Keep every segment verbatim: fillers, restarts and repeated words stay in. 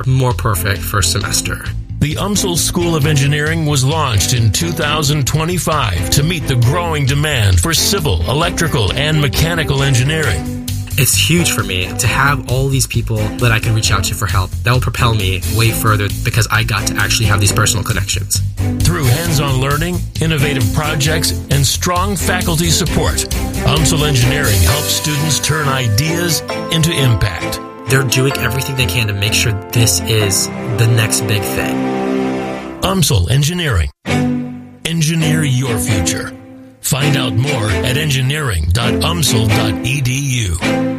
more perfect first semester. The U M S L School of Engineering was launched in two thousand twenty-five to meet the growing demand for civil, electrical, and mechanical engineering. It's huge for me to have all these people that I can reach out to for help. That will propel me way further because I got to actually have these personal connections. Through hands-on learning, innovative projects, and strong faculty support, U M S L Engineering helps students turn ideas into impact. They're doing everything they can to make sure this is the next big thing. U M S L Engineering. Engineer your future. Find out more at engineering dot u m s l dot e d u.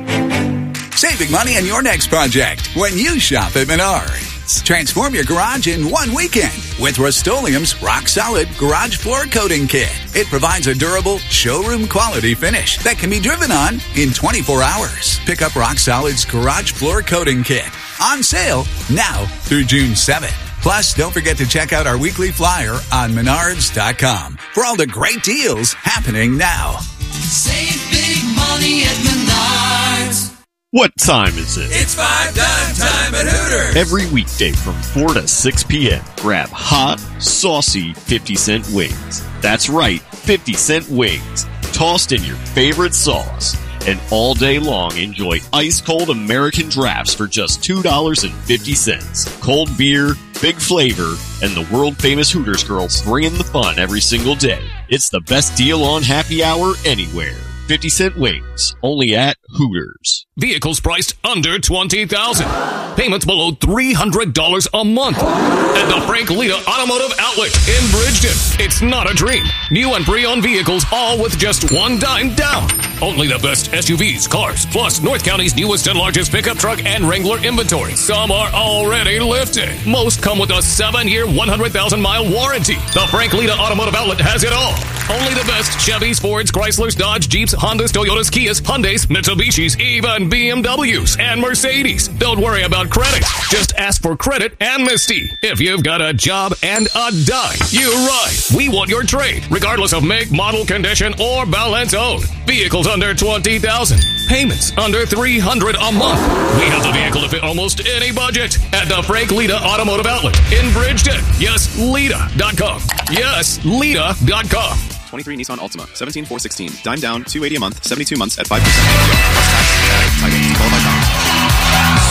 Saving money on your next project when you shop at Menards. Transform your garage in one weekend with Rust-Oleum's Rock Solid Garage Floor Coating Kit. It provides a durable, showroom-quality finish that can be driven on in twenty-four hours. Pick up Rock Solid's Garage Floor Coating Kit. On sale now through June seventh. Plus, don't forget to check out our weekly flyer on menards dot com for all the great deals happening now. Save big money at Menards. What time is it? It's five dime time at Hooters. Every weekday from four to six p.m. Grab hot, saucy fifty cent wings. That's right, fifty cent wings. Tossed in your favorite sauce. And all day long, enjoy ice-cold American drafts for just two dollars and fifty cents. Cold beer, big flavor, and the world-famous Hooters girls bringing the fun every single day. It's the best deal on happy hour anywhere. fifty cent wings, only at Hooters. Vehicles priced under twenty thousand dollars. Payments below three hundred dollars a month. At the Frank Lita Automotive Outlet in Bridgeton. It's not a dream. New and pre-owned vehicles, all with just one dime down. Only the best S U Vs, cars, plus North County's newest and largest pickup truck and Wrangler inventory. Some are already lifted. Most come with a seven-year, one hundred thousand mile warranty. The Frank Lita Automotive Outlet has it all. Only the best Chevys, Fords, Chryslers, Dodge, Jeeps, Hondas, Toyotas, Kias, Hyundais, Mitsubishis, even B M Ws and Mercedes. Don't worry about credit. Just ask for credit amnesty. If you've got a job and a dime, you ride. We want your trade, regardless of make, model, condition, or balance owed. Vehicles under twenty thousand dollars. Payments under three hundred dollars a month. We have the vehicle to fit almost any budget at the Frank Lita Automotive Outlet in Bridgeton. Yes, Lita dot com. Yes, Lita dot com. twenty-three Nissan Altima, seventeen four sixteen. Dime down, two hundred eighty dollars a month, seventy-two months at five percent A P R. Plus tax, tag, tagging, qualified balance.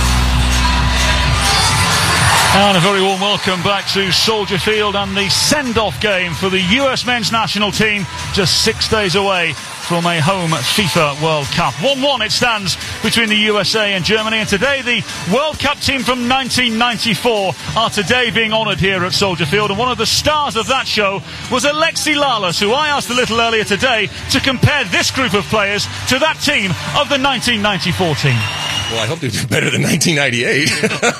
And a very warm welcome back to Soldier Field and the send-off game for the U S men's national team, just six days away from a home FIFA World Cup. one one it stands between the U S A and Germany, and today the World Cup team from nineteen ninety-four are today being honoured here at Soldier Field, and one of the stars of that show was Alexi Lalas, who I asked a little earlier today to compare this group of players to that team of the nineteen ninety-four team. Well, I hope they do better than nineteen ninety-eight.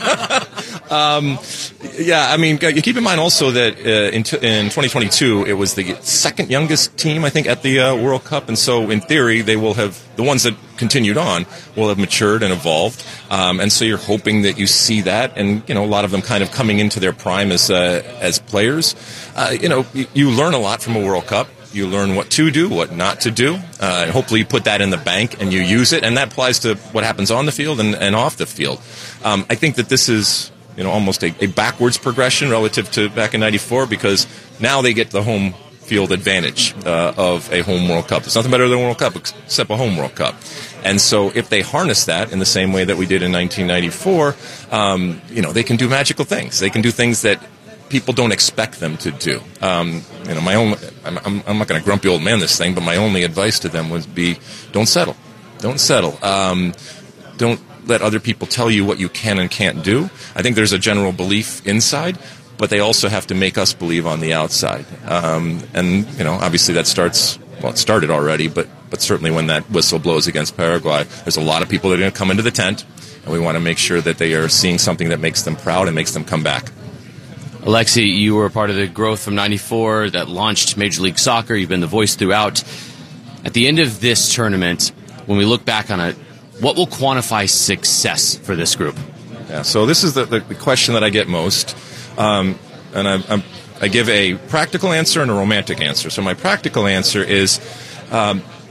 um, yeah, I mean, you keep in mind also that uh, in, t- in twenty twenty-two, it was the second youngest team, I think, at the uh, World Cup. And so, in theory, they will have, the ones that continued on will have matured and evolved. Um, and so you're hoping that you see that. And, you know, a lot of them kind of coming into their prime as uh, as players. Uh, you know, you, you learn a lot from a World Cup. You learn what to do, what not to do, uh, and hopefully you put that in the bank and you use it, and that applies to what happens on the field and, and off the field. Um, I think that this is, you know, almost a, a backwards progression relative to back in ninety-four, because now they get the home field advantage uh, of a home World Cup. There's nothing better than a World Cup except a home World Cup. And so if they harness that in the same way that we did in nineteen ninety-four, um, you know, they can do magical things. They can do things that people don't expect them to do. Um, you know, my own, I'm, I'm, I'm not going to grumpy old man this thing, but my only advice to them would be, don't settle. Don't settle. Um, don't let other people tell you what you can and can't do. I think there's a general belief inside, but they also have to make us believe on the outside. Um, and, you know, obviously that starts, well, it started already, but, but certainly when that whistle blows against Paraguay, there's a lot of people that are going to come into the tent, and we want to make sure that they are seeing something that makes them proud and makes them come back. Alexi, you were a part of the growth from ninety-four that launched Major League Soccer. You've been the voice throughout. At the end of this tournament, when we look back on it, what will quantify success for this group? Yeah, so this is the, the, the question that I get most. Um, and I, I'm, I give a practical answer and a romantic answer. So my practical answer is, um,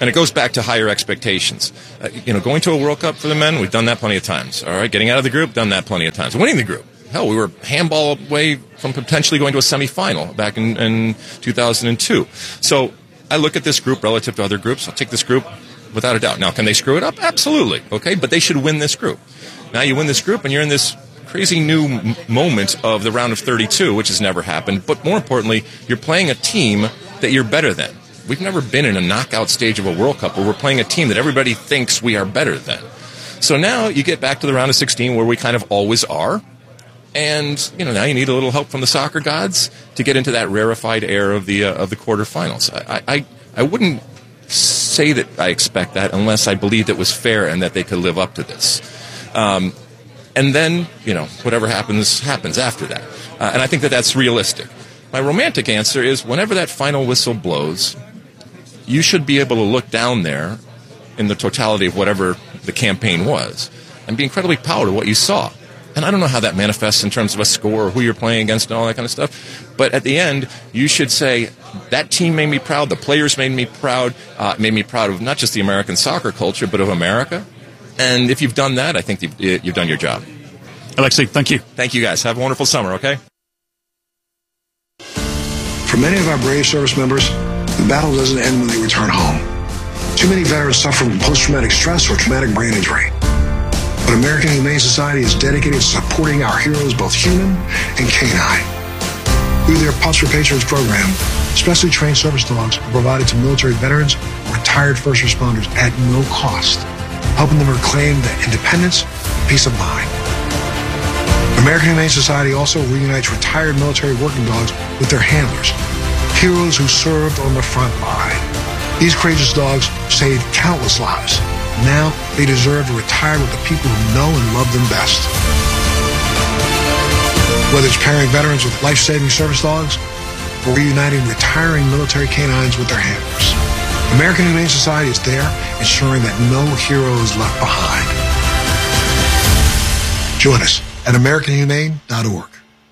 And it goes back to higher expectations. Uh, you know, going to a World Cup for the men, we've done that plenty of times. All right, getting out of the group, done that plenty of times. Winning the group. Hell, we were handball away from potentially going to a semifinal back in, in two thousand two. So I look at this group relative to other groups. I'll take this group without a doubt. Now, can they screw it up? Absolutely. Okay, but they should win this group. Now you win this group, and you're in this crazy new m- moment of the round of thirty-two, which has never happened. But more importantly, you're playing a team that you're better than. We've never been in a knockout stage of a World Cup where we're playing a team that everybody thinks we are better than. So now you get back to the round of sixteen where we kind of always are. And, you know, now you need a little help from the soccer gods to get into that rarefied air of the uh, of the quarterfinals. I, I I wouldn't say that I expect that unless I believed it was fair and that they could live up to this. Um, and then, you know, whatever happens, happens after that. Uh, and I think that that's realistic. My romantic answer is whenever that final whistle blows, you should be able to look down there in the totality of whatever the campaign was and be incredibly proud of what you saw. And I don't know how that manifests in terms of a score or who you're playing against and all that kind of stuff. But at the end, you should say, that team made me proud, the players made me proud, uh, made me proud of not just the American soccer culture, but of America. And if you've done that, I think you've, you've done your job. Alexi, thank you. Thank you, guys. Have a wonderful summer, okay? For many of our brave service members, the battle doesn't end when they return home. Too many veterans suffer from post-traumatic stress or traumatic brain injury. But American Humane Society is dedicated to supporting our heroes, both human and canine. Through their Pups for Patriots program, specially trained service dogs are provided to military veterans or retired first responders at no cost, helping them reclaim their independence and peace of mind. American Humane Society also reunites retired military working dogs with their handlers, heroes who served on the front line. These courageous dogs saved countless lives. Now they deserve to retire with the people who know and love them best. Whether it's pairing veterans with life-saving service dogs or reuniting retiring military canines with their handlers, American Humane Society is there ensuring that no hero is left behind. Join us at American Humane dot org.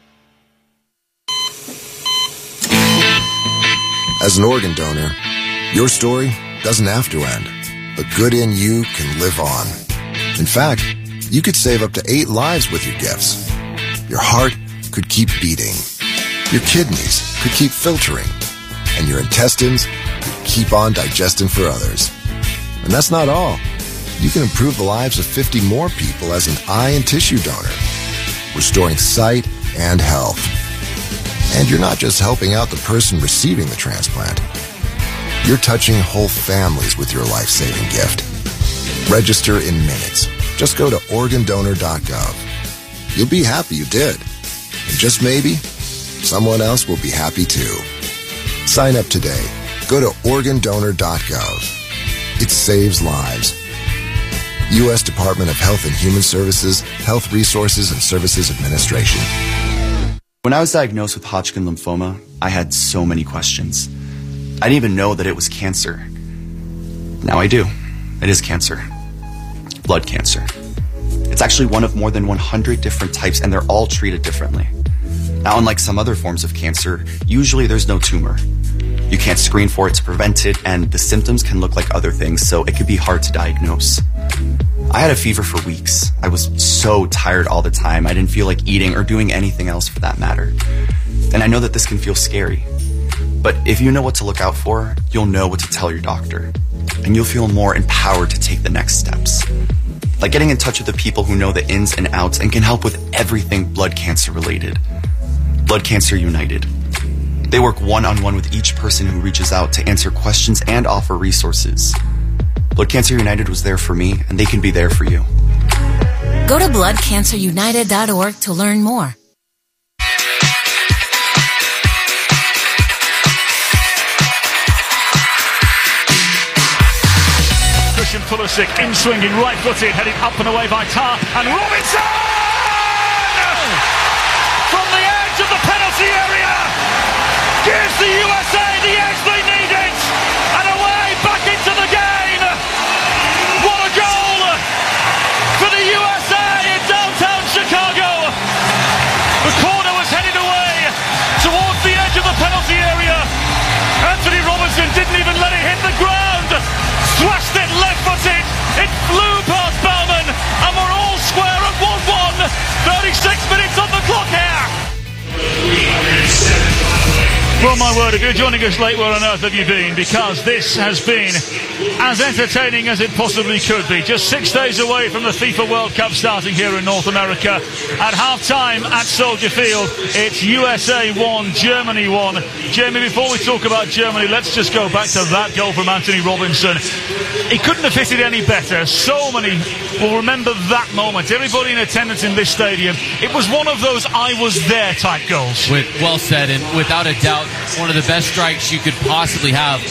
As an organ donor, your story doesn't have to end. The good in you can live on. In fact, you could save up to eight lives with your gifts. Your heart could keep beating. Your kidneys could keep filtering. And your intestines could keep on digesting for others. And that's not all. You can improve the lives of fifty more people as an eye and tissue donor, restoring sight and health. And you're not just helping out the person receiving the transplant. You're touching whole families with your life-saving gift. Register in minutes. Just go to organ donor dot gov. You'll be happy you did. And just maybe, someone else will be happy too. Sign up today. Go to organ donor dot gov. It saves lives. U S Department of Health and Human Services, Health Resources and Services Administration. When I was diagnosed with Hodgkin lymphoma, I had so many questions. I didn't even know that it was cancer. Now I do. It is cancer. Blood cancer. It's actually one of more than one hundred different types, and they're all treated differently. Now, unlike some other forms of cancer, usually there's no tumor. You can't screen for it to prevent it, and the symptoms can look like other things, so it could be hard to diagnose. I had a fever for weeks. I was so tired all the time. I didn't feel like eating or doing anything else for that matter. And I know that this can feel scary. But if you know what to look out for, you'll know what to tell your doctor. And you'll feel more empowered to take the next steps. Like getting in touch with the people who know the ins and outs and can help with everything blood cancer related. Blood Cancer United. They work one-on-one with each person who reaches out to answer questions and offer resources. Blood Cancer United was there for me, and they can be there for you. Go to blood cancer united dot org to learn more. Christian Pulisic in swinging, right-footed, heading up and away by Tar, and Robinson! From the edge of the penalty area, gives the U S A the edge they needed, and away back into the game. What a goal for the U S A in downtown Chicago. The corner was headed away towards the edge of the penalty area. Anthony Robinson didn't even let it hit the ground. Well, my word, if you're joining us late, where on earth have you been? Because this has been as entertaining as it possibly could be. Just six days away from the FIFA World Cup starting here in North America. At half-time at Soldier Field, it's U S A one, Germany one. Jamie, before we talk about Germany, let's just go back to that goal from Anthony Robinson. He couldn't have hit it any better. So many will remember that moment. Everybody in attendance in this stadium, it was one of those I was there type goals. With, well said, and without a doubt, one of the best strikes you could possibly have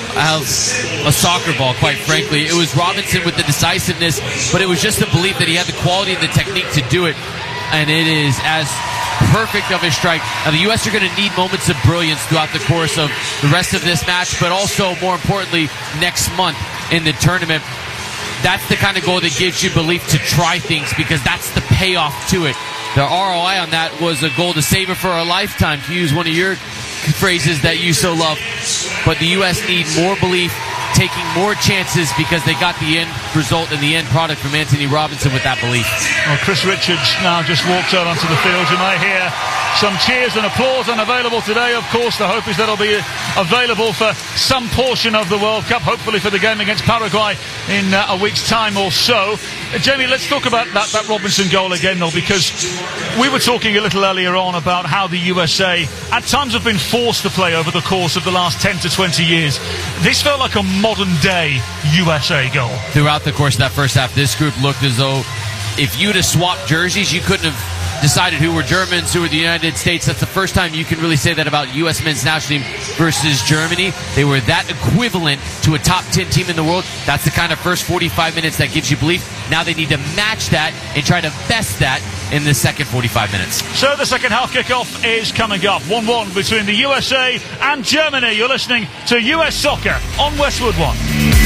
as a soccer ball, quite frankly. It was Robinson with the decisiveness, but it was just the belief that he had the quality and the technique to do it, and it is as perfect of a strike. Now, the U S are going to need moments of brilliance throughout the course of the rest of this match, but also, more importantly, next month in the tournament. That's the kind of goal that gives you belief to try things, because that's the payoff to it. The R O I on that was a goal to save it for a lifetime, to use one of your phrases that you so love. But the U S need more belief, taking more chances, because they got the end result and the end product from Anthony Robinson with that belief. Well, Chris Richards now just walked out onto the field. You may hear some cheers and applause unavailable today. Of course, the hope is that it'll be available for some portion of the World Cup, hopefully for the game against Paraguay in uh, a week's time or so. Uh, Jamie, let's talk about that, that Robinson goal again, though, because we were talking a little earlier on about how the U S A at times have been forced to play over the course of the last ten to twenty years. This felt like a modern-day U S A goal. Throughout the course of that first half, this group looked as though if you'd have swapped jerseys, you couldn't have decided who were Germans, who were the United States. That's the first time you can really say that about U S men's national team versus Germany. They were that equivalent to a top ten team in the world. That's the kind of first forty-five minutes that gives you belief. Now they need to match that and try to best that in the second forty-five minutes. So the second half kickoff is coming up. one one between the U S A and Germany. You're listening to U S Soccer on Westwood One.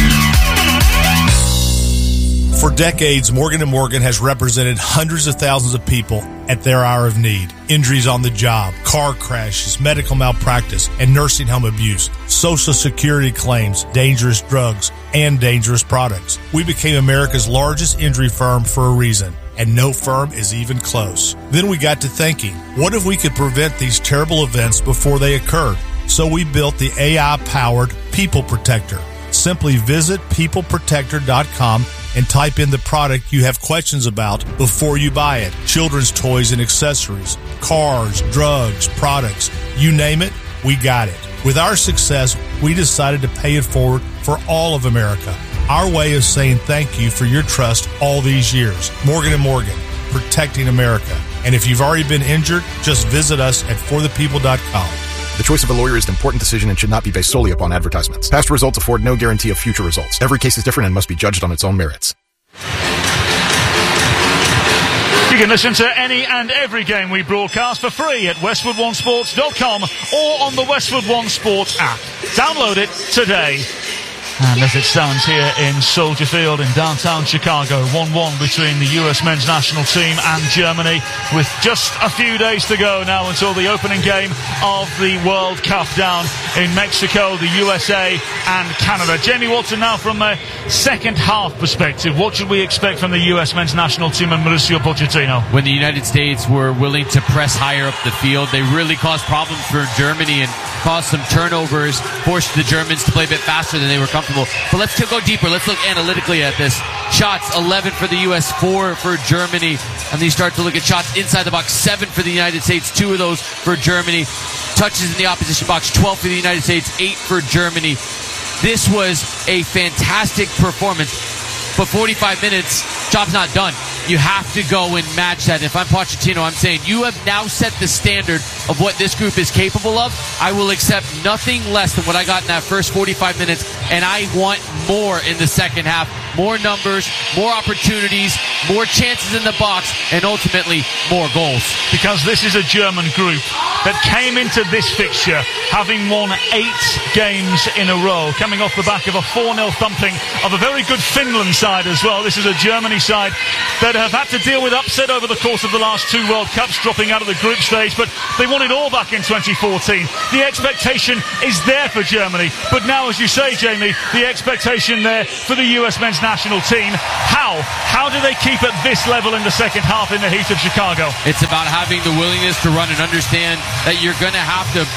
For decades, Morgan and Morgan has represented hundreds of thousands of people at their hour of need. Injuries on the job, car crashes, medical malpractice, and nursing home abuse, Social Security claims, dangerous drugs, and dangerous products. We became America's largest injury firm for a reason, and no firm is even close. Then we got to thinking, what if we could prevent these terrible events before they occurred? So we built the A I-powered People Protector. Simply visit people protector dot com and type in the product you have questions about before you buy it. Children's toys and accessories, cars, drugs, products, you name it, we got it. With our success, we decided to pay it forward for all of America. Our way of saying thank you for your trust all these years. Morgan and Morgan, protecting America. And if you've already been injured, just visit us at for the people dot com. The choice of a lawyer is an important decision and should not be based solely upon advertisements. Past results afford no guarantee of future results. Every case is different and must be judged on its own merits. You can listen to any and every game we broadcast for free at westwood one sports dot com or on the Westwood One Sports app. Download it today. And as it stands here in Soldier Field in downtown Chicago, one one between the U S men's national team and Germany, with just a few days to go now until the opening game of the World Cup down in Mexico, the U S A and Canada. Jamie Watson, now from a second half perspective, what should we expect from the U S men's national team and Mauricio Pochettino? When the United States were willing to press higher up the field, they really caused problems for Germany and caused some turnovers, forced the Germans to play a bit faster than they were comfortable. But let's go deeper. Let's look analytically at this. Shots, eleven for the U S, four for Germany. And then you start to look at shots inside the box, seven for the United States, two of those for Germany. Touches in the opposition box, twelve for the United States, eight for Germany. This was a fantastic performance. But forty-five minutes, job's not done. You have to go and match that. If I'm Pochettino, I'm saying you have now set the standard of what this group is capable of. I will accept nothing less than what I got in that first forty-five minutes, and I want more in the second half. More numbers, more opportunities, more chances in the box, and ultimately more goals. Because this is a German group that came into this fixture having won eight games in a row, coming off the back of a four nil thumping of a very good Finland side as well. This is a Germany side that have had to deal with upset over the course of the last two World Cups, dropping out of the group stage, but they won it all back in twenty fourteen. The expectation is there for Germany, but now, as you say, Jamie, the expectation there for the U S men's national team. How? How do they keep at this level in the second half in the heat of Chicago? It's about having the willingness to run and understand that you're going to have to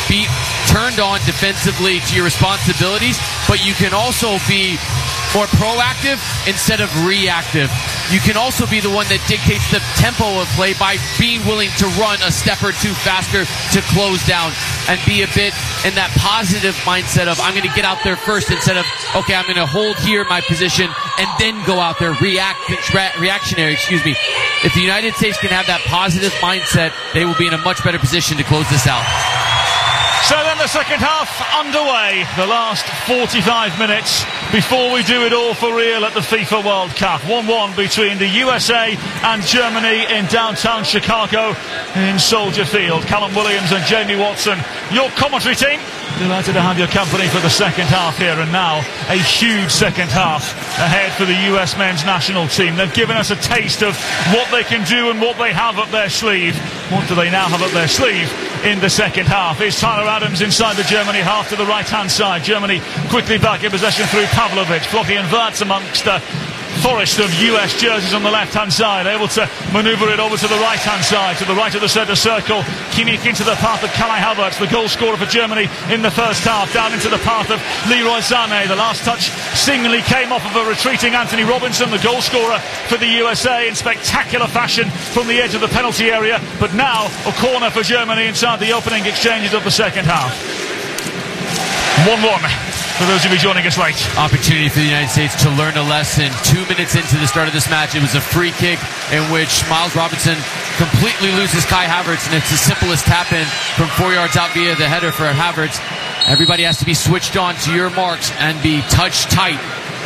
be turned on defensively to your responsibilities, but you can also be more proactive instead of reactive. You can also be the one that dictates the tempo of play by being willing to run a step or two faster to close down and be a bit in that positive mindset of I'm going to get out there first instead of, okay, I'm going to hold here my position and then go out there react, re- reactionary, excuse me. If the United States can have that positive mindset, they will be in a much better position to close this out. So then the second half underway, the last forty-five minutes before we do it all for real at the FIFA World Cup. one one between the U S A and Germany in downtown Chicago in Soldier Field. Callum Williams and Jamie Watson, your commentary team. Delighted to have your company for the second half here, and now a huge second half ahead for the U S men's national team. They've given us a taste of what they can do and what they have up their sleeve. What do they now have up their sleeve in the second half? Here's Tyler Adams inside the Germany half to the right-hand side. Germany quickly back in possession through Pavlovic. Florian Wirtz amongst the forest of U S jerseys on the left-hand side, able to manoeuvre it over to the right-hand side, to the right of the centre circle. Kimmich into the path of Kai Havertz, the goal scorer for Germany in the first half, down into the path of Leroy Sané. The last touch seemingly came off of a retreating Anthony Robinson, the goal scorer for the U S A, in spectacular fashion from the edge of the penalty area. But now a corner for Germany inside the opening exchanges of the second half. one one. For those of you joining us late. Opportunity for the United States to learn a lesson. Two minutes into the start of this match, it was a free kick in which Miles Robinson completely loses Kai Havertz, and it's the simplest tap-in from four yards out via the header for Havertz. Everybody has to be switched on to your marks and be touch tight.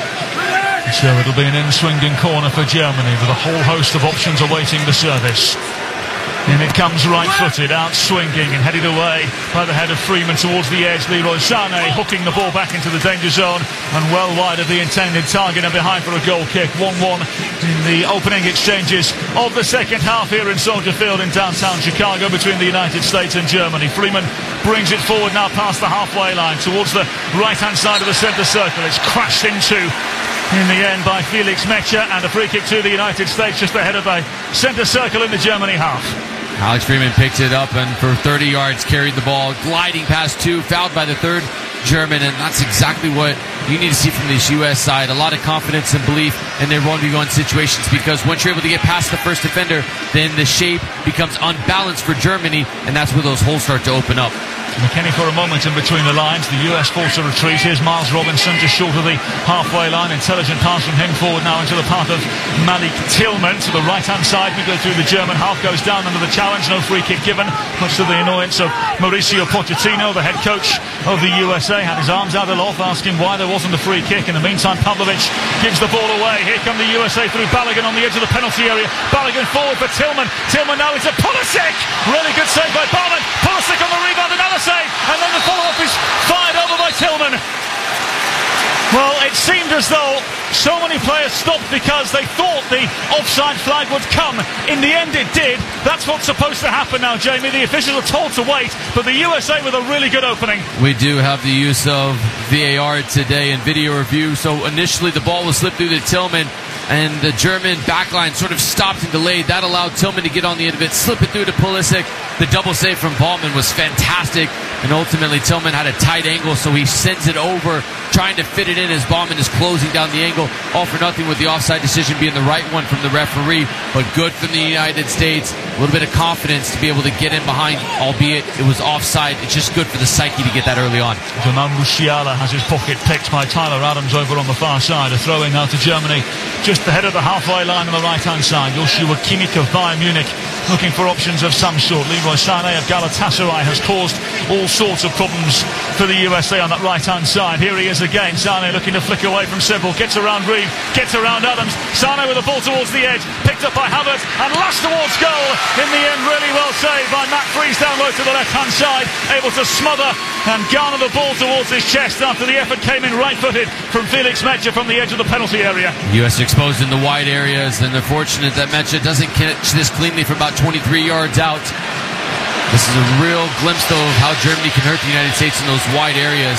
So it'll be an in-swinging corner for Germany with a whole host of options awaiting the service. And it comes right-footed, out swinging and headed away by the head of Freeman towards the edge. Leroy Sané hooking the ball back into the danger zone and well wide of the intended target and behind for a goal kick. one one in the opening exchanges of the second half here in Soldier Field in downtown Chicago between the United States and Germany. Freeman brings it forward now past the halfway line towards the right-hand side of the centre circle. It's crashed into in the end by Felix Metscher, and a free kick to the United States just ahead of the centre circle in the Germany half. Alex Freeman picked it up and for thirty yards carried the ball, gliding past two, fouled by the third German, and that's exactly what you need to see from this U S side. A lot of confidence and belief in their one-v-one situations, because once you're able to get past the first defender, then the shape becomes unbalanced for Germany, and that's where those holes start to open up. McKennie for a moment in between the lines. The U S force a retreat. Here's Miles Robinson just short of the halfway line. Intelligent pass from him forward now into the path of Malik Tillman to the right-hand side. We go through the German half, goes down under the challenge. No free kick given, much to the annoyance of Mauricio Pochettino, the head coach of the U S A. Had his arms out aloft asking why there wasn't a free kick. In the meantime, Pavlovic gives the ball away. Here come the U S A through Balogun on the edge of the penalty area. Balogun forward for Tillman. Tillman now into Pulisic. Really good save by Barman. Pulisic on the rebound, another save, and then the follow-up is fired over by Tillman. Well, it seemed as though so many players stopped because they thought the offside flag would come. In the end it did. That's what's supposed to happen now, Jamie. The officials are told to wait, but the U S A with a really good opening. We do have the use of V A R today in video review. So initially the ball was slipped through to Tillman, and the German backline sort of stopped and delayed. That allowed Tillman to get on the end of it, slip it through to Pulisic. The double save from Ballman was fantastic, and ultimately Tillman had a tight angle, so he sends it over, trying to fit it in as Ballman is closing down the angle. All for nothing with the offside decision being the right one from the referee, but good from the United States. A little bit of confidence to be able to get in behind, albeit it was offside. It's just good for the psyche to get that early on. Jamal Musiala has his pocket picked by Tyler Adams over on the far side. A throw-in now to Germany, just ahead of the halfway line on the right-hand side. Joshua Kimmich of Bayern Munich looking for options of some sort. Leroy Sané of Galatasaray has caused all sorts of problems for the U S A on that right-hand side. Here he is again. Sané looking to flick away from Sibyl. Gets around Reed. Gets around Adams. Sané with the ball towards the edge. Picked up by Havertz. And last towards goal. In the end, really well saved by Matt Freese down low to the left-hand side. Able to smother and garner the ball towards his chest after the effort came in right-footed from Felix Metscher from the edge of the penalty area. U S exposed in the wide areas, and they're fortunate that Metscher doesn't catch this cleanly from about twenty-three yards out. This is a real glimpse, though, of how Germany can hurt the United States in those wide areas.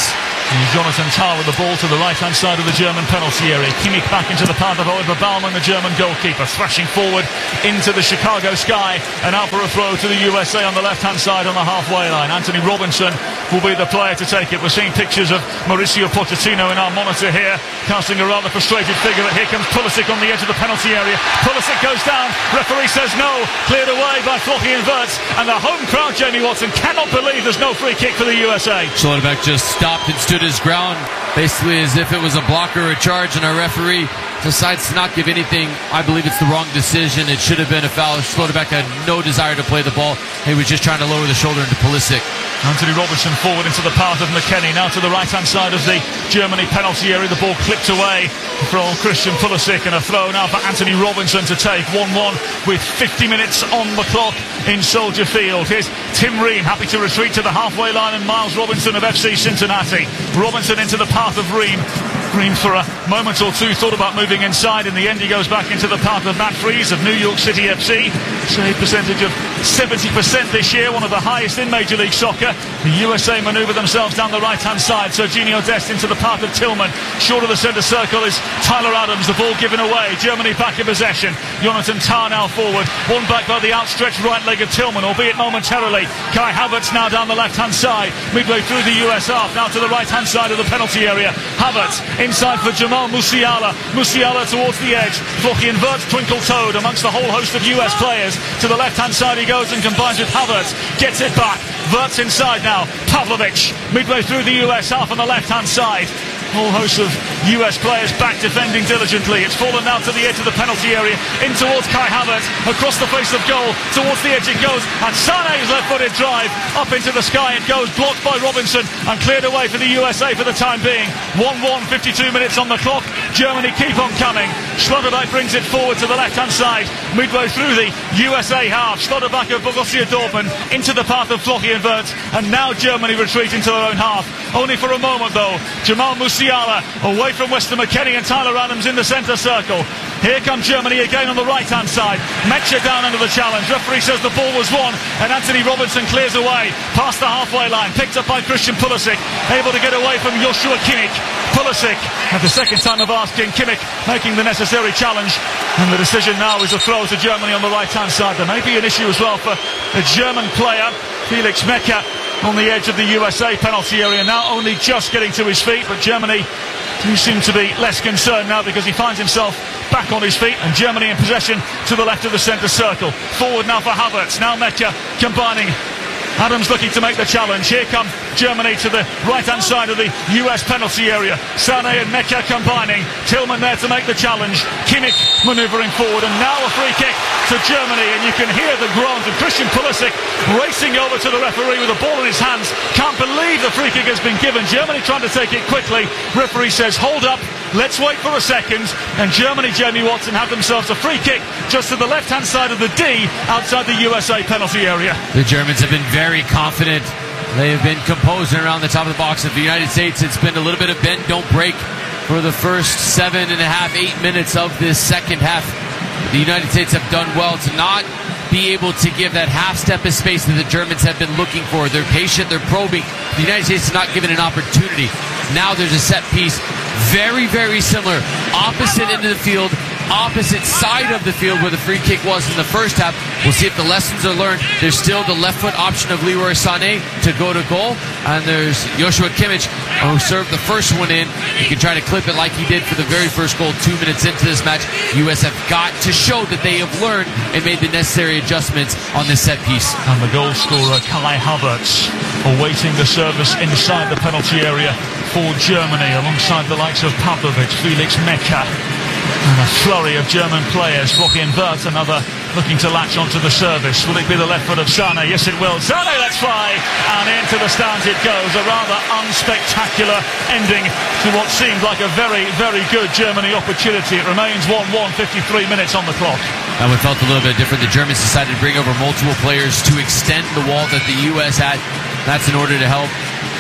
Jonathan Tah with the ball to the right-hand side of the German penalty area. Kimmich back into the path of Oliver Baumann, the German goalkeeper, thrashing forward into the Chicago sky and out for a throw to the U S A on the left-hand side on the halfway line. Anthony Robinson will be the player to take it. We're seeing pictures of Mauricio Pochettino in our monitor here, casting a rather frustrated figure. Here comes Pulisic on the edge of the penalty area. Pulisic goes down. Referee says no. Cleared away by Florian Wirtz. And the home crowd, Jamie Watson, cannot believe there's no free kick for the U S A. Schlotterbeck just stopped and stood his ground, basically as if it was a block or a charge, and our referee decides to not give anything. I believe it's the wrong decision. It should have been a foul. Schlotterbeck had no desire to play the ball. He was just trying to lower the shoulder into Pulisic. Anthony Robinson forward into the path of McKennie, now to the right-hand side of the Germany penalty area. The ball clipped away from Christian Pulisic, and a throw now for Anthony Robinson to take. one one with fifty minutes on the clock in Soldier Field. Here's Tim Ream, happy to retreat to the halfway line, and Miles Robinson of F C Cincinnati. Robinson into the path of Ream. Ream for a moment or two thought about moving inside. In the end, he goes back into the path of Matt Freese of New York City F C. Save percentage of seventy percent this year, one of the highest in Major League Soccer. The U S A manoeuvre themselves down the right-hand side. Serginho Dest into the path of Tillman. Short of the centre circle is Tyler Adams. The ball given away. Germany back in possession. Jonathan Tah now forward. One back by the outstretched right leg of Tillman, albeit momentarily. Kai Havertz now down the left-hand side. Midway through the U S half. Now to the right-hand side of the penalty area. Havertz inside for Jamal Musiala. Musiala towards the edge. Florian Wirtz twinkle-toed amongst the whole host of U S players. To the left-hand side he goes and combines with Havertz. Gets it back. Wirtz inside now. Pavlovic midway through the U S half on the left-hand side. Whole host of U S players back defending diligently. It's fallen now to the edge of the penalty area. In towards Kai Havertz. Across the face of goal. Towards the edge it goes. And Sané's left-footed drive. Up into the sky it goes. Blocked by Robinson. And cleared away for the U S A for the time being. one one, fifty-two minutes on the clock. Germany keep on coming. Schlotterbeck brings it forward to the left-hand side. Midway through the U S A half. Schlotterbeck of Borussia Dortmund into the path of Florian Wirtz. And now Germany retreat into their own half. Only for a moment though. Jamal Musiala away from Weston McKennie and Tyler Adams in the centre circle. Here comes Germany again on the right-hand side. Mecha down under the challenge. Referee says the ball was won, and Anthony Robinson clears away past the halfway line. Picked up by Christian Pulisic, able to get away from Joshua Kimmich. Pulisic, at the second time of asking, Kimmich making the necessary challenge, and the decision now is a throw to Germany on the right-hand side. There may be an issue as well for the German player, Felix Mecha, on the edge of the U S A penalty area, now only just getting to his feet, but Germany do seem to be less concerned now because he finds himself back on his feet, and Germany in possession to the left of the centre circle. Forward now for Havertz, now Mecha combining. Adams looking to make the challenge. Here come Germany to the right-hand side of the U S penalty area. Sané and Mecha combining. Tillman there to make the challenge. Kimmich manoeuvring forward, and now a free kick to Germany, and you can hear the groans of Christian Pulisic racing over to the referee with the ball in his hands. Can't believe the free kick has been given. Germany trying to take it quickly. Referee says hold up, let's wait for a second, and Germany, Jamie Watson, have themselves a free kick just to the left-hand side of the D outside the U S A penalty area. The Germans have been very confident. They have been composing around the top of the box. Of the United States, it's been a little bit of bend, don't break for the first seven and a half, eight minutes of this second half. The United States have done well to not be able to give that half step of space that the Germans have been looking for. They're patient, they're probing. The United States is not given an opportunity. Now there's a set piece, very, very similar, opposite end of the field, opposite side of the field where the free kick was in the first half. We'll see if the lessons are learned. There's still the left foot option of Leroy Sané to go to goal, and there's Joshua Kimmich who served the first one in. He can try to clip it like he did for the very first goal two minutes into this match. U S have got to show that they have learned and made the necessary adjustments on this set piece. And the goal scorer Kai Havertz awaiting the service inside the penalty area for Germany, alongside the likes of Pavlovic, Felix Mecha, and a flurry of German players. Florian Wirtz, another looking to latch onto the service. Will it be the left foot of Sané? Yes, it will. Sané lets fly, and into the stands it goes. A rather unspectacular ending to what seemed like a very, very good Germany opportunity. It remains one one, fifty-three minutes on the clock. That one felt a little bit different. The Germans decided to bring over multiple players to extend the wall that the U S had. That's in order to help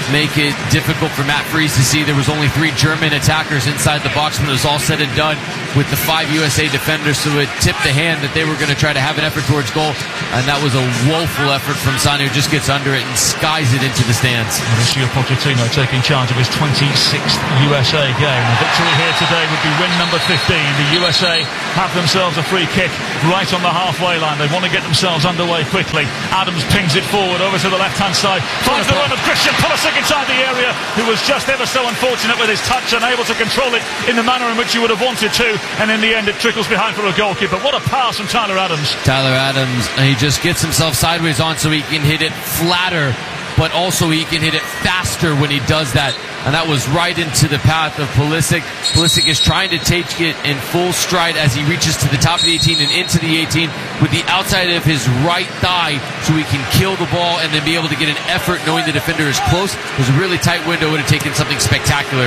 make it difficult for Matt Freese to see. There was only three German attackers inside the box when it was all said and done with the five U S A defenders, so it tipped the hand that they were going to try to have an effort towards goal, and that was a woeful effort from Sane, who just gets under it and skies it into the stands. Mauricio Pochettino taking charge of his twenty-sixth U S A game. A victory here today would be win number fifteen. The U S A have themselves a free kick right on the halfway line. They want to get themselves underway quickly. Adams pings it forward over to the left-hand side. Finds the run of Christian Pulisic inside the area, who was just ever so unfortunate with his touch, unable to control it in the manner in which you would have wanted to, and in the end it trickles behind for a goalkeeper. What a pass from Tyler Adams. Tyler Adams, and he just gets himself sideways on so he can hit it flatter, but also he can hit it faster when he does that. And that was right into the path of Pulisic. Pulisic is trying to take it in full stride as he reaches to the top of the eighteen and into the eighteen with the outside of his right thigh so he can kill the ball and then be able to get an effort knowing the defender is close. It was a really tight window, would have taken something spectacular.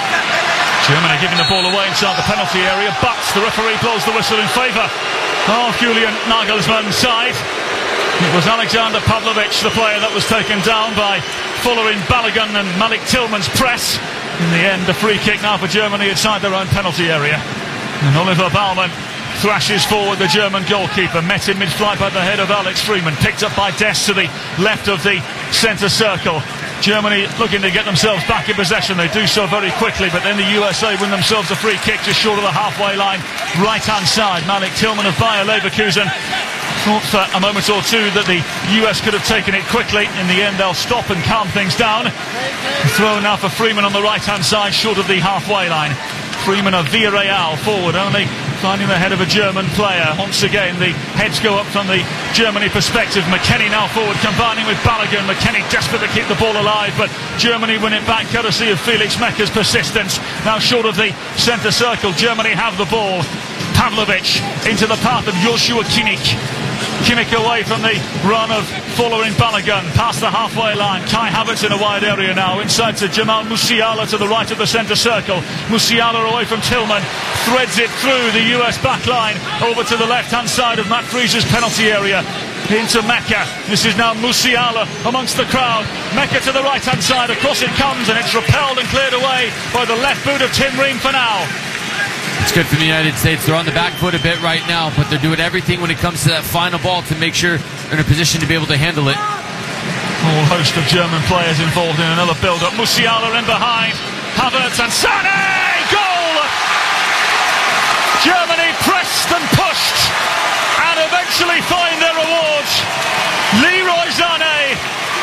Germany giving the ball away inside the penalty area, but the referee blows the whistle in favour of Julian Nagelsmann's side. It was Alexander Pavlovic, the player that was taken down by following Balogun and Malik Tillman's press. In the end, a free kick now for Germany inside their own penalty area. And Oliver Baumann thrashes forward the German goalkeeper, met in mid-flight by the head of Alex Freeman, picked up by Dest to the left of the centre circle. Germany looking to get themselves back in possession. They do so very quickly, but then the U S A win themselves a free kick just short of the halfway line, right-hand side. Malik Tillman of Bayer Leverkusen thought for a moment or two that the U S could have taken it quickly. In the end, they'll stop and calm things down. Throw now for Freeman on the right-hand side, short of the halfway line. Freeman of Villarreal forward, only finding the head of a German player. Once again, the heads go up from the Germany perspective. McKennie now forward, combining with Balogun. McKennie desperate to keep the ball alive, but Germany win it back courtesy of Felix Mecker's persistence. Now short of the centre circle, Germany have the ball. Pavlovic into the path of Joshua Kimmich. Kimmich away from the run of following Balogun, past the halfway line. Kai Havertz in a wide area now, inside to Jamal Musiala to the right of the centre circle. Musiala away from Tillman, threads it through the U S back line, over to the left-hand side of Matt Freese's penalty area, into Mecca. This is now Musiala amongst the crowd. Mecca to the right-hand side, across it comes, and it's repelled and cleared away by the left boot of Tim Ream for now. It's good for the United States. They're on the back foot a bit right now, but they're doing everything when it comes to that final ball to make sure they're in a position to be able to handle it. Whole host of German players involved in another build-up. Musiala in behind. Havertz and Sané! Goal! Germany pressed and pushed and eventually find their rewards. Leroy Sané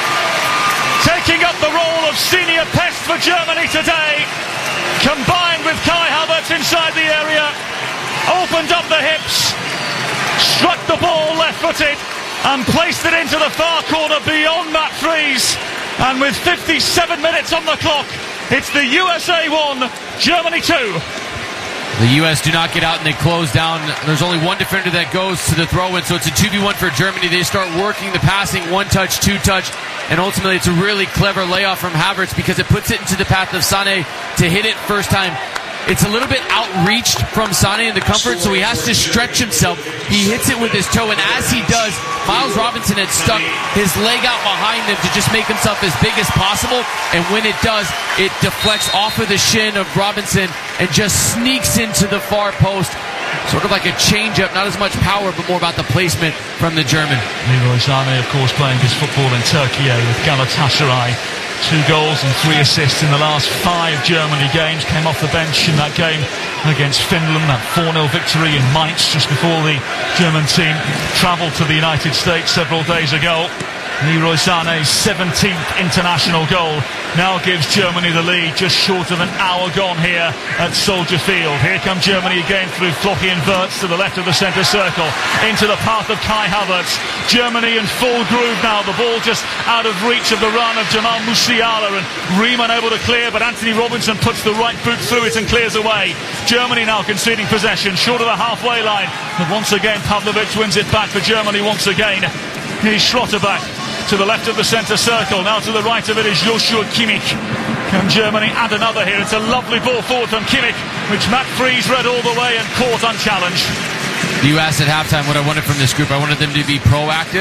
taking up the role of senior pest for Germany today. Combined with Kai Havertz inside the area, opened up the hips, struck the ball left-footed and placed it into the far corner beyond Matt Freese. And with fifty-seven minutes on the clock, it's the U S A one, Germany two. The U S do not get out and they close down. There's only one defender that goes to the throw-in, so it's a two v one for Germany. They start working the passing, one touch, two touch, and ultimately it's a really clever layoff from Havertz because it puts it into the path of Sané to hit it first time. It's a little bit outreached from Sané in the comfort, so he has to stretch himself. He hits it with his toe, and as he does, Miles Robinson had stuck his leg out behind him to just make himself as big as possible, and when it does, it deflects off of the shin of Robinson and just sneaks into the far post. Sort of like a change-up, not as much power, but more about the placement from the German. Leroy Sané, of course, playing his football in Turkey with Galatasaray. Two goals and three assists in the last five Germany games. Came off the bench in that game against Finland, that four nil victory in Mainz just before the German team travelled to the United States several days ago. Leroy Sané's seventeenth international goal now gives Germany the lead, just short of an hour gone here at Soldier Field. Here come Germany again through Flocky and Wirtz to the left of the centre circle, into the path of Kai Havertz. Germany in full groove now, the ball just out of reach of the run of Jamal Musiala, and Riemann able to clear, but Anthony Robinson puts the right boot through it and clears away. Germany now conceding possession, short of the halfway line, and once again Pavlovic wins it back for Germany once again. Here's Schlotterbeck to the left of the centre circle. Now to the right of it is Joshua Kimmich. Can Germany add another here? It's a lovely ball forward from Kimmich, which Matt Freese read all the way and caught unchallenged. You asked at halftime what I wanted from this group. I wanted them to be proactive.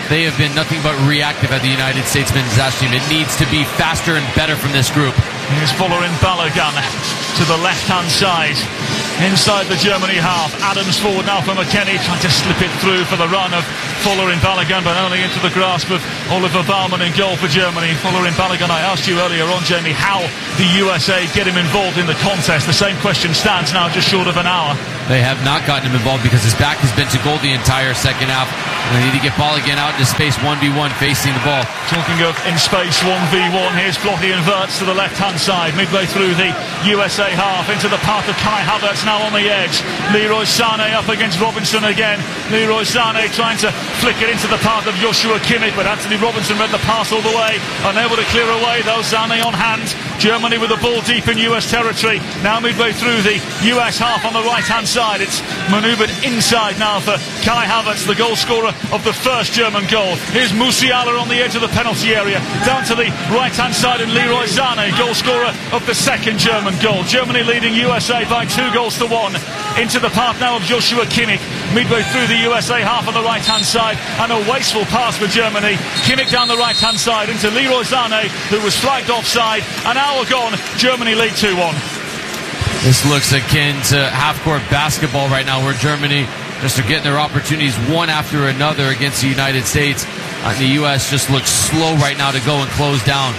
they have been nothing but reactive at the United States men's national team. It needs to be faster and better from this group. Here's Folarin Balogun to the left-hand side. Inside the Germany half. Adams forward now for McKennie, trying to slip it through for the run of Folarin Balogun, but only into the grasp of Oliver Baumann in goal for Germany. Folarin Balogun, I asked you earlier on, Jamie, how the U S A get him involved in the contest. The same question stands now, just short of an hour. They have not gotten him involved because his back has been to goal the entire second half. And they need to get Balogun out into space one v one facing the ball. Talking of in space one v one, here's Flotty inverts to the left-hand side, midway through the U S A half, into the path of Kai Havertz now on the edge. Leroy Sané up against Robinson again. Leroy Sané trying to flick it into the path of Joshua Kimmich, but Anthony Robinson read the pass all the way, unable to clear away though. Sané on hand. Germany with the ball deep in U S territory, now midway through the U S half on the right-hand side. It's manoeuvred inside now for Kai Havertz, the goal scorer of the first German goal. Here's Musiala on the edge of the penalty area, down to the right-hand side, and Leroy Sané, goal scorer of the second German goal. Germany leading U S A by two goals to one. Into the path now of Joshua Kimmich, midway through the U S A half on the right-hand side, and a wasteful pass for Germany. Kimmich down the right-hand side into Leroy Sané, who was flagged offside. An hour gone, Germany lead two one. This looks akin to half-court basketball right now, where Germany just are getting their opportunities one after another against the United States. And the U S just looks slow right now to go and close down.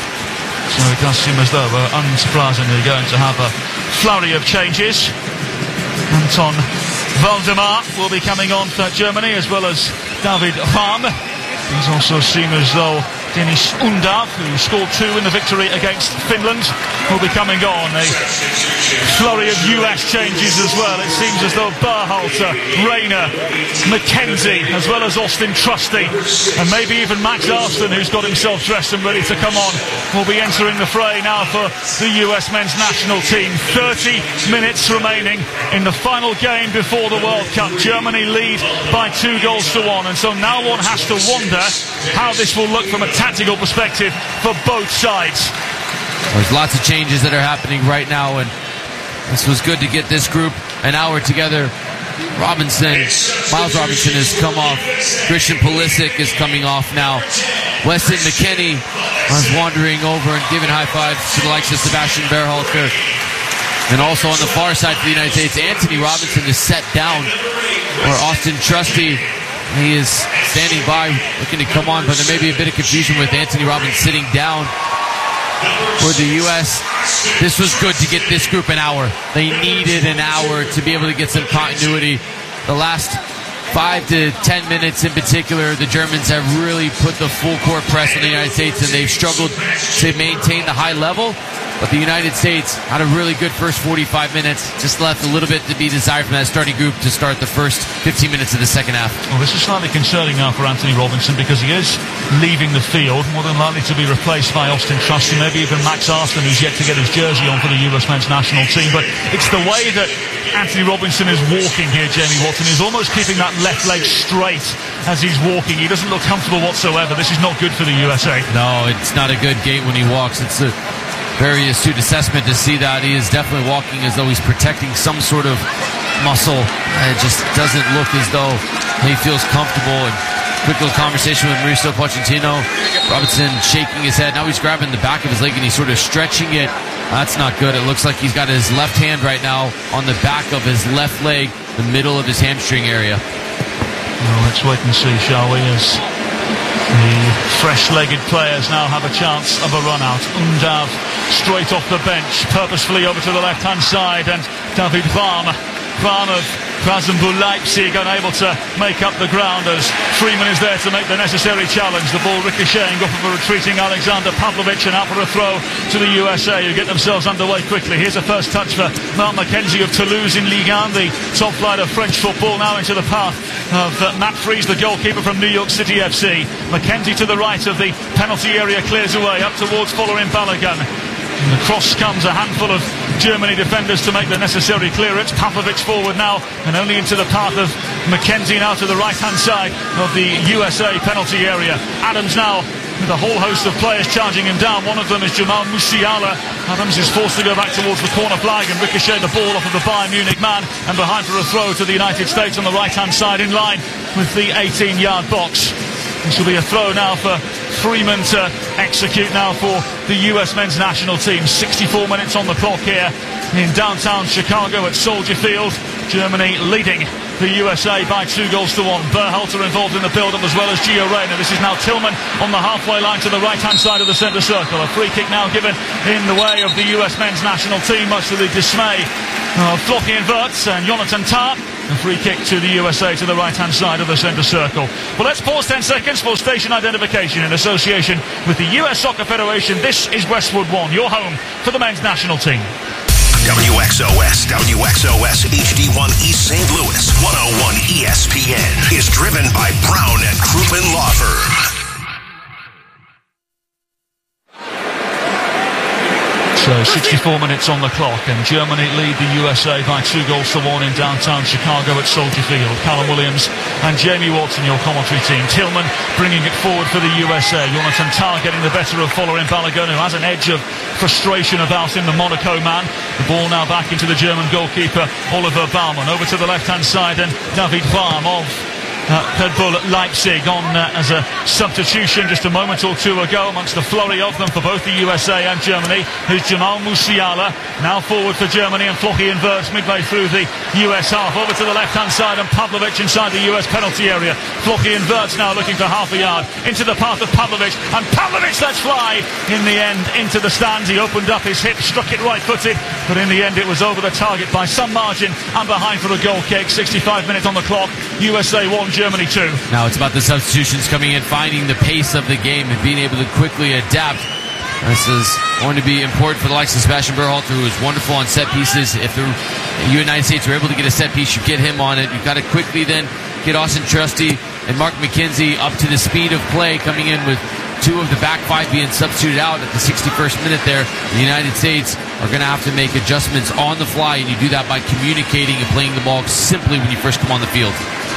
So it does seem as though we're unsurprisingly going to have a flurry of changes. Anton Waldemar will be coming on for Germany, as well as David Raum. He's also seen as though Denis Undav, who scored two in the victory against Finland, will be coming on. A flurry of U S changes as well. It seems as though Berhalter, Rayner, McKenzie, as well as Austin Trusty, and maybe even Max Arston, who's got himself dressed and ready to come on, will be entering the fray now for the U S men's national team. thirty minutes remaining in the final game before the World Cup. Germany lead by two goals to one, and so now one has to wonder how this will look from a tactical perspective for both sides. There's lots of changes that are happening right now, and this was good to get this group an hour together. Robinson, Miles Robinson has come off. Christian Pulisic is coming off now. Weston McKennie was wandering over and giving high fives to the likes of Sebastian Berhalter. And also on the far side for the United States, Anthony Robinson is set down, or Austin Trusty, he is standing by, looking to come on, but there may be a bit of confusion with Anthony Robinson sitting down. For the U S, this was good to get this group an hour. They needed an hour to be able to get some continuity. The last five to ten minutes in particular, the Germans have really put the full court press on the United States, and they've struggled to maintain the high level. But the United States had a really good first forty-five minutes, just left a little bit to be desired from that starting group to start the first fifteen minutes of the second half. Well, this is slightly concerning now for Anthony Robinson, because he is leaving the field, more than likely to be replaced by Austin Trusty, maybe even Max Arston, who's yet to get his jersey on for the U S men's national team. But it's the way that Anthony Robinson is walking here, Jamie Watson. He's almost keeping that left leg straight as he's walking. He doesn't look comfortable whatsoever. This is not good for the U S A. No, it's not a good gait when he walks. It's a very astute assessment to see that. He is definitely walking as though he's protecting some sort of muscle. It just doesn't look as though he feels comfortable. And quick little conversation with Mauricio Pochettino. Robinson shaking his head. Now he's grabbing the back of his leg and he's sort of stretching it. That's not good. It looks like he's got his left hand right now on the back of his left leg, the middle of his hamstring area. Well, let's wait and see, shall we, as the fresh-legged players now have a chance of a run-out. Undav straight off the bench, purposefully over to the left-hand side, and David Raum, Raum of Rasenball Leipzig, unable to make up the ground as Freeman is there to make the necessary challenge. The ball ricocheting off of a retreating Alexander Pavlovich, and out for a throw to the U S A, who get themselves underway quickly. Here's a first touch for Marc McKenzie of Toulouse in Ligue one, the top flight of French football, now into the path of uh, Matt Fries, the goalkeeper from New York City F C. McKenzie to the right of the penalty area, clears away up towards Folarin Balogun. And the cross comes, a handful of Germany defenders to make the necessary clearance. Pavlovic forward now, and only into the path of McKenzie now to the right-hand side of the U S A penalty area. Adams now with a whole host of players charging him down. One of them is Jamal Musiala. Adams is forced to go back towards the corner flag and ricochet the ball off of the Bayern Munich man, and behind for a throw to the United States on the right-hand side, in line with the eighteen-yard box. This will be a throw now for Freeman to execute now for the U S men's national team. sixty-four minutes on the clock here in downtown Chicago at Soldier Field. Germany leading the U S A by two goals to one. Berhalter involved in the build-up as well as Gio Reyna. This is now Tillman on the halfway line to the right-hand side of the centre circle. A free kick now given in the way of the U S men's national team, much to the dismay of Flochy and Wirtz and Jonathan Tah. A free kick to the U S A to the right-hand side of the centre circle. Well, let's pause ten seconds for station identification in association with the U S Soccer Federation. This is Westwood One, your home for the men's national team. W X O S, W X O S H D one East Saint Louis, one oh one E S P N is driven by Brown and Crouppen Law Firm. So sixty-four minutes on the clock, and Germany lead the U S A by two goals to one in downtown Chicago at Soldier Field. Callum Williams and Jamie Watson, your commentary team. Tillman bringing it forward for the U S A. Jonathan Tah getting the better of Folarin Balogun, who has an edge of frustration about him, the Monaco man. The ball now back into the German goalkeeper, Oliver Baumann. Over to the left-hand side, and David Varm of Uh, Red Bull Leipzig on uh, as a substitution just a moment or two ago amongst the flurry of them for both the U S A and Germany. Here's Jamal Musiala now forward for Germany, and Flochy and Wirtz midway through the U S half. Over to the left-hand side, and Pavlovic inside the U S penalty area. Flochy and Wirtz now looking for half a yard into the path of Pavlovic, and Pavlovic lets fly in the end into the stands. He opened up his hip, struck it right-footed, but in the end it was over the target by some margin and behind for a goal kick. sixty-five minutes on the clock. U S A one, Germany two. Now it's about the substitutions coming in, finding the pace of the game and being able to quickly adapt. This is going to be important for the likes of Sebastian Berhalter, who is wonderful on set pieces. If the United States are able to get a set piece, you get him on it. You've got to quickly then get Austin Trusty and Mark McKenzie up to the speed of play, coming in with two of the back five being substituted out at the sixty-first minute there. The United States are going to have to make adjustments on the fly, and you do that by communicating and playing the ball simply when you first come on the field.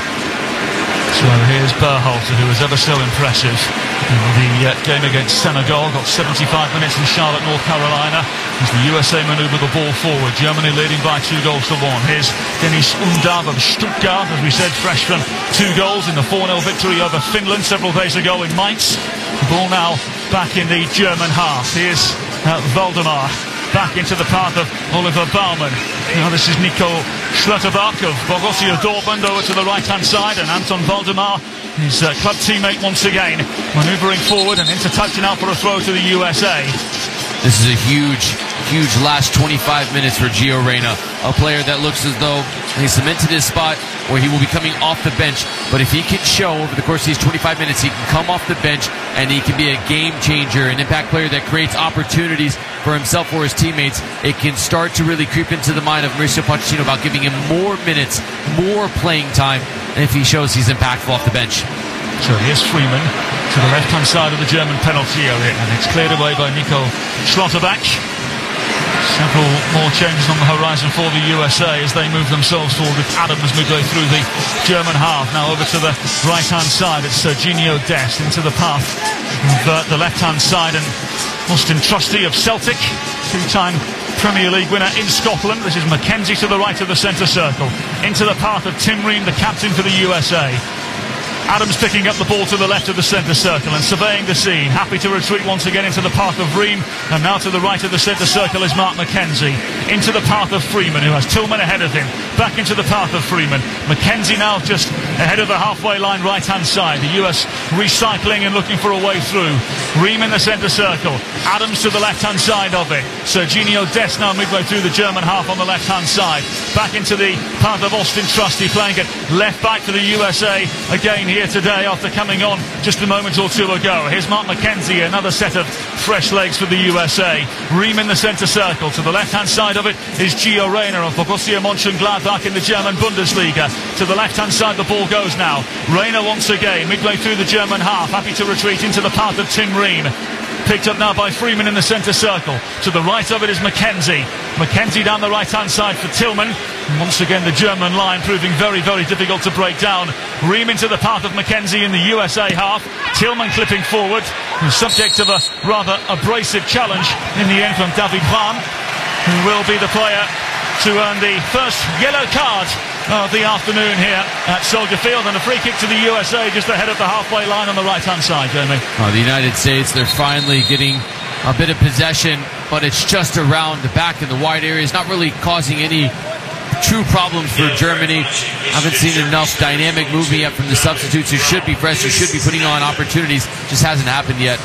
So here's Berhalter, who was ever so impressive in the uh, game against Senegal. Got seventy-five minutes in Charlotte, North Carolina, as the U S A manoeuvre the ball forward. Germany leading by two goals to one. Here's Dennis Undav of Stuttgart, as we said, fresh from two goals in the four nil victory over Finland several days ago in Mainz. The ball now back in the German half. Here's uh, Waldemar back into the path of Oliver Baumann. Now this is Nico Schlotterbeck of Borussia Dortmund over to the right-hand side, and Anton Waldemar, his uh, club teammate once again, manoeuvring forward and into touching out for a throw to the U S A. This is a huge, huge last twenty-five minutes for Gio Reyna, a player that looks as though he's cemented his spot where he will be coming off the bench. But if he can show over the course of these twenty-five minutes, he can come off the bench and he can be a game changer, an impact player that creates opportunities for himself or his teammates. It can start to really creep into the mind of Mauricio Pochettino about giving him more minutes, more playing time, and if he shows he's impactful off the bench. So here's Freeman to the left-hand side of the German penalty area, and it's cleared away by Nico Schlotterbeck. Several more changes on the horizon for the U S A as they move themselves forward, with Adams midway through the German half. Now over to the right-hand side, it's Serginho Dest into the path of uh, the left-hand side, and Austin Trusty of Celtic, two-time Premier League winner in Scotland. This is McKenzie to the right of the centre circle, into the path of Tim Ream, the captain for the U S A. Adams picking up the ball to the left of the centre circle and surveying the scene. Happy to retreat once again into the path of Ream. And now to the right of the centre circle is Mark McKenzie. Into the path of Freeman, who has Tillman ahead of him. Back into the path of Freeman. McKenzie now just ahead of the halfway line right-hand side. The U S recycling and looking for a way through. Ream in the centre circle. Adams to the left-hand side of it. Serginho Dest now midway through the German half on the left-hand side. Back into the path of Austin Trusty, playing it left back for the U S A again here today after coming on just a moment or two ago. Here's Mark McKenzie, another set of fresh legs for the U S A. Ream in the centre circle. To the left-hand side of it is Gio Reyna of Borussia Mönchengladbach in the German Bundesliga. To the left-hand side the ball goes now. Reyna once again midway through the German half, happy to retreat into the path of Tim Ream. Picked up now by Freeman in the centre circle. To the right of it is McKenzie. McKenzie down the right-hand side for Tillman. And once again the German line proving very, very difficult to break down. Ream into the path of McKenzie in the U S A half. Tillman clipping forward. The subject of a rather abrasive challenge in the end from David Varm, who will be the player to earn the first yellow card of the afternoon here at Soldier Field, and a free kick to the U S A just ahead of the halfway line on the right-hand side, Jamie. Oh, the United States, they're finally getting a bit of possession, but it's just around the back in the wide areas, not really causing any true problems for Germany. Haven't seen enough dynamic movement yet from the substitutes who should be fresh, who should be putting on opportunities. Just hasn't happened yet.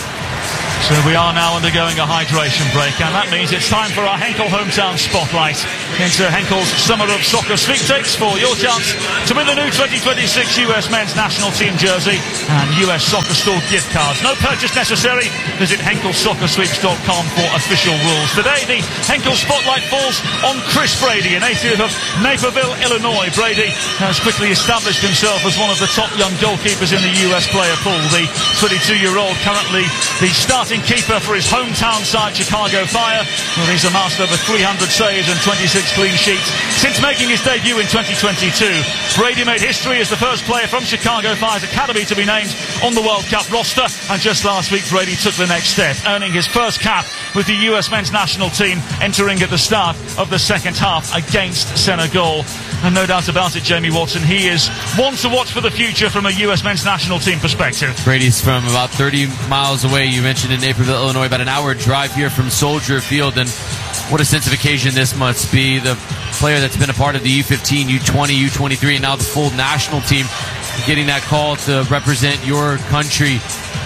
So we are now undergoing a hydration break, and that means it's time for our Henkel Hometown Spotlight into Henkel's Summer of Soccer sweepstakes for your chance to win the new twenty twenty-six U S Men's National Team jersey and U S Soccer Store gift cards. No purchase necessary. Visit henkel soccer sweeps dot com for official rules. Today, the Henkel Spotlight falls on Chris Brady, a native of Naperville, Illinois. Brady has quickly established himself as one of the top young goalkeepers in the U S player pool. The twenty-two-year-old currently the starting keeper for his hometown side, Chicago Fire. Well, he's amassed over three hundred saves and twenty-six clean sheets since making his debut in twenty twenty-two. Brady made history as the first player from Chicago Fire's academy to be named on the World Cup roster, and just last week Brady took the next step, earning his first cap with the U S Men's National Team, entering at the start of the second half against Senegal. And no doubt about it, Jamie Watson, he is one to watch for the future from a U S Men's National Team perspective. Brady's from about thirty miles away. You mentioned in Naperville, Illinois, about an hour drive here from Soldier Field, and what a sense of occasion this must be. The player that's been a part of the U fifteen, U twenty, U twenty-three, and now the full national team, getting that call to represent your country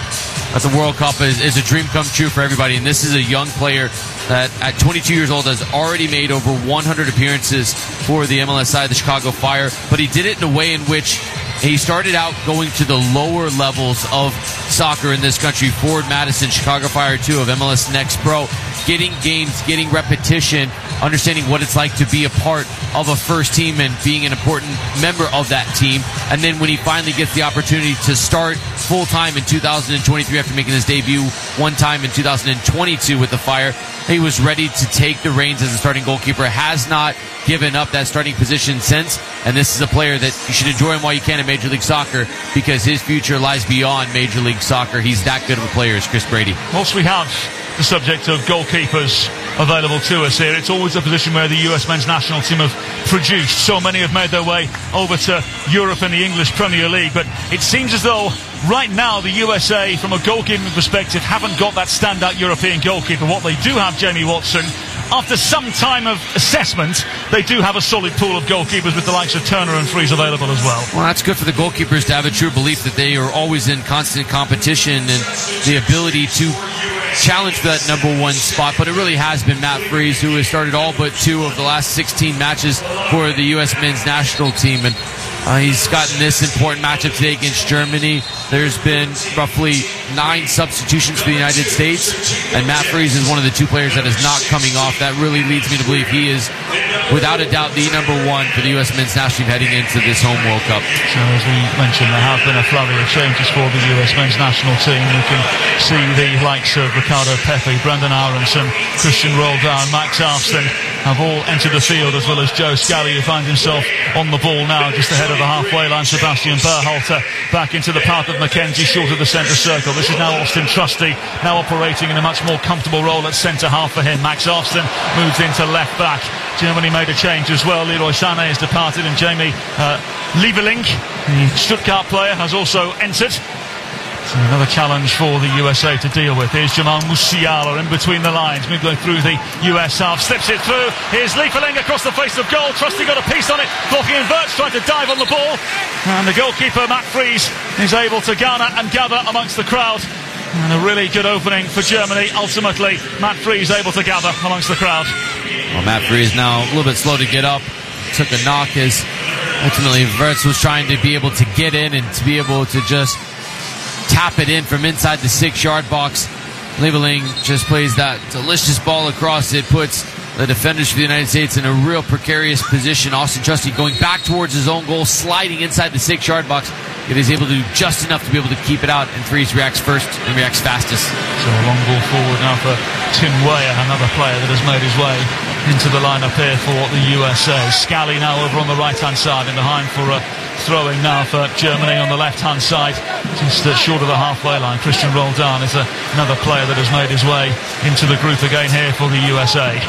at the World Cup is, is a dream come true for everybody. And this is a young player that at twenty-two years old has already made over one hundred appearances for the M L S side, the Chicago Fire, but he did it in a way in which he started out going to the lower levels of soccer in this country. Ford Madison, Chicago Fire two of M L S Next Pro, getting games, getting repetition, understanding what it's like to be a part of a first team and being an important member of that team. And then when he finally gets the opportunity to start full-time in two thousand twenty-three after making his debut one time in two thousand twenty-two with the Fire, he was ready to take the reins as a starting goalkeeper, has not given up that starting position since, and this is a player that you should enjoy him while you can in Major League Soccer, because his future lies beyond Major League Soccer. He's that good of a player as Chris Brady. Whilst we have the subject of goalkeepers available to us here, it's always a position where the U S Men's National Team have produced. So many have made their way over to Europe and the English Premier League, but it seems as though right now the U S A, from a goalkeeping perspective, haven't got that standout European goalkeeper. What they do have, Jamie Watson, after some time of assessment, they do have a solid pool of goalkeepers with the likes of Turner and Fries available as well. Well, that's good for the goalkeepers to have a true belief that they are always in constant competition and the ability to challenge for that number one spot. But it really has been Matt Fries, who has started all but two of the last sixteen matches for the U S Men's National Team, and uh, he's gotten this important matchup today against Germany. There's been roughly nine substitutions for the United States, and Matt Fries is one of the two players that is not coming off. That really leads me to believe he is, without a doubt, the number one for the U S Men's National Team heading into this home World Cup. So as we mentioned, there have been a flurry of changes for the U S Men's National Team. You can see the likes of Ricardo Pepi, Brendan Aronson, Christian Roldan, Max Afston have all entered the field, as well as Joe Scally, who finds himself on the ball now just ahead of the halfway line. Sebastian Berhalter back into the path of McKenzie, short of the centre circle. This is now Austin Trusty, now operating in a much more comfortable role at centre half for him. Max Afston moves into left back. Germany made a change as well. Leroy Sané has departed, and Jamie uh, Lieberling, the Stuttgart player, has also entered. So another challenge for the U S A to deal with. Here's Jamal Musiala in between the lines, midway through the U S half, slips it through. Here's Lieberling across the face of goal. Trusty got a piece on it, blocking in Verts, trying to dive on the ball, and the goalkeeper Matt Fries is able to garner and gather amongst the crowd. And a really good opening for Germany. Ultimately, Matt Fries able to gather amongst the crowd. Well, Matt Fries now a little bit slow to get up. Took a knock as ultimately Verts was trying to be able to get in and to be able to just tap it in from inside the six-yard box. Lieberling just plays that delicious ball across. It puts the defenders for the United States in a real precarious position. Austin Trusty going back towards his own goal, sliding inside the six-yard box. It is able to do just enough to be able to keep it out, and Fries reacts first and reacts fastest. So a long ball forward now for Tim Weah, another player that has made his way into the lineup here for the U S A. Scally now over on the right-hand side and behind for a throwing now for Germany on the left-hand side, just uh, short of the halfway line. Christian Roldan is a, another player that has made his way into the group again here for the U S A.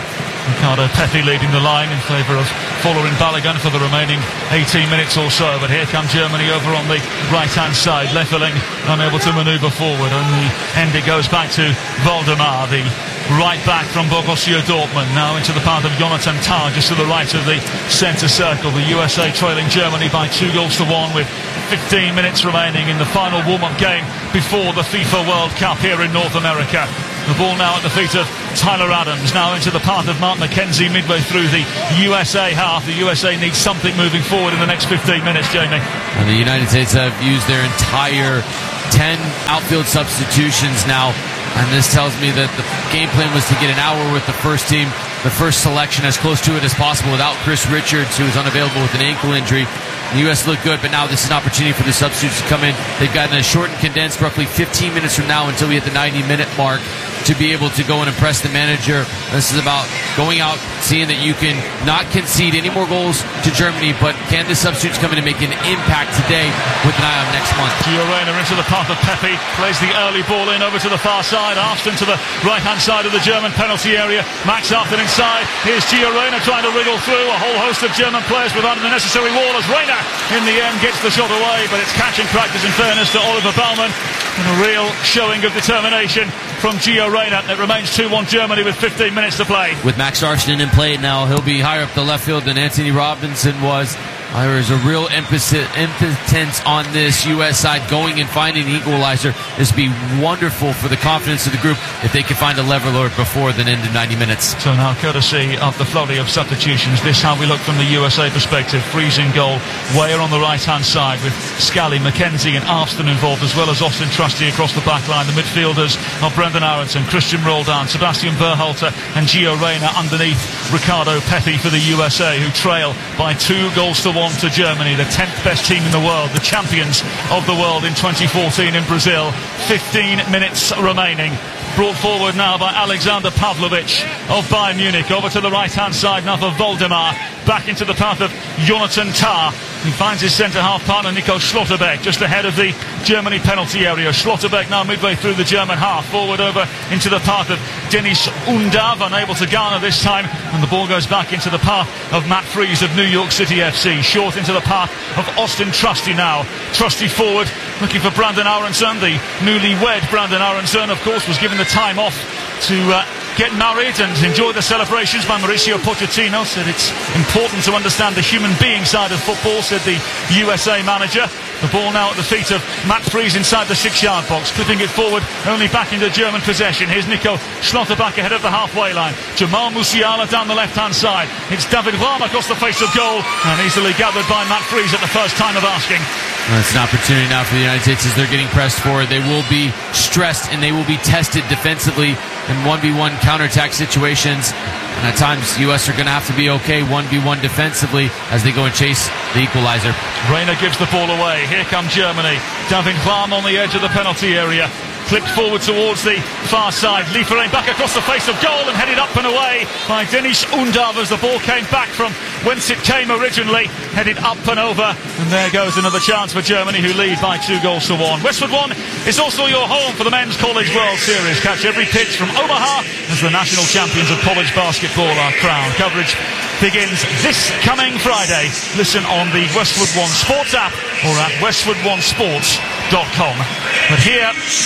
Ricardo Pepi leading the line in favour of Folarin Balogun for the remaining eighteen minutes or so. But here come Germany over on the right-hand side. Lefeling unable to manoeuvre forward. On the end it goes back to Waldemar, the right back from Borussia Dortmund. Now into the path of Jonathan Tah, just to the right of the centre circle. The U S A trailing Germany by two goals to one with fifteen minutes remaining in the final warm-up game before the FIFA World Cup here in North America. The ball now at the feet of Tyler Adams, now into the path of Mark McKenzie midway through the U S A half. The U S A needs something moving forward in the next fifteen minutes, Jamie. And the United States have used their entire ten outfield substitutions now, and this tells me that the game plan was to get an hour with the first team, the first selection, as close to it as possible without Chris Richards, who is unavailable with an ankle injury. The U S looked good, but now this is an opportunity for the substitutes to come in. They've gotten a short and condensed roughly fifteen minutes from now until we hit the ninety minute mark to be able to go and impress the manager. This is about going out, seeing that you can not concede any more goals to Germany, but can the substitutes come in and make an impact today with an eye on next month? Gio Reyna into the path of Pepi, plays the early ball in over to the far side. Arston to the right-hand side of the German penalty area. Max Arston inside. Here's Gio Reyna trying to wriggle through a whole host of German players without the necessary wall, as Reyna in the end gets the shot away, but it's catch and practice in fairness to Oliver Baumann, and a real showing of determination from Gio Reyna. It remains two one Germany with fifteen minutes to play. With Max Arston in play now, he'll be higher up the left field than Anthony Robinson was. There is a real emphasis, impotence on this U S side going and finding the equalizer. This would be wonderful for the confidence of the group if they could find a leveler before the end of ninety minutes. So now, courtesy of the flurry of substitutions, this how we look from the U S A perspective. Freezing goal, Weyer on the right-hand side with Scally, McKenzie and Arston involved, as well as Austin Trusty across the back line. The midfielders are Brendan Aronson, Christian Roldan, Sebastian Berhalter and Gio Reyna underneath Ricardo Pepi for the U S A, who trail by two goals to one to Germany, the tenth best team in the world, the champions of the world in twenty fourteen in Brazil. fifteen minutes remaining. Brought forward now by Alexander Pavlovic of Bayern Munich. Over to the right-hand side now for Waldemar. Back into the path of Jonathan Tah. He finds his centre-half partner Nico Schlotterbeck just ahead of the Germany penalty area. Schlotterbeck now midway through the German half. Forward over into the path of Denis Undav, unable to garner this time. And the ball goes back into the path of Matt Freese of New York City F C. Short into the path of Austin Trusty now. Trusty forward, looking for Brandon Aronson. The newly-wed Brandon Aronson, of course, was given the time off to uh, get married and enjoy the celebrations by Mauricio Pochettino. Said it's important to understand the human being side of football, said the U S A manager. The ball now at the feet of Matt Freese inside the six-yard box, clipping it forward, only back into German possession. Here's Nico Schlotterbeck ahead of the halfway line. Jamal Musiala down the left-hand side. It's David Raum across the face of goal, and easily gathered by Matt Freese at the first time of asking. Well, it's an opportunity now for the United States as they're getting pressed forward. They will be stressed and they will be tested defensively in one v one counterattack situations. And at times, U S are going to have to be okay one v one defensively as they go and chase the equalizer. Reyna gives the ball away. Here come Germany. David Raum on the edge of the penalty area. Clipped forward towards the far side. Liefering back across the face of goal and headed up and away by Denis Undav as the ball came back from whence it came originally. Headed up and over. And there goes another chance for Germany, who lead by two goals to one. Westwood One is also your home for the Men's College World Series. Catch every pitch from Omaha as the national champions of college basketball are crowned. Coverage begins this coming Friday. Listen on the Westwood One Sports app or at westwood one sports dot com. But here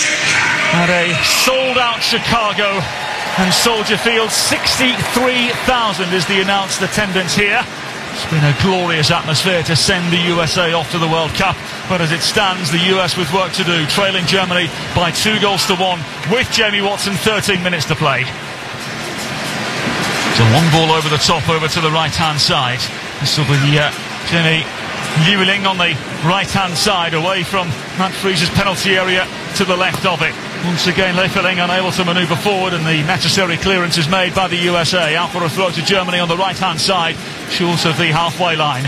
at a sold-out Chicago and Soldier Field, sixty-three thousand is the announced attendance here. It's been a glorious atmosphere to send the U S A off to the World Cup, but as it stands, the U S with work to do, trailing Germany by two goals to one with Jamie Watson, thirteen minutes to play. It's a long ball over the top, over to the right-hand side. This will be uh, Jenny Ewing on the right-hand side, away from Matt Freese's penalty area to the left of it. Once again, Lefeling unable to manoeuvre forward, and the necessary clearance is made by the U S A. Out for a throw to Germany on the right-hand side, short of the halfway line.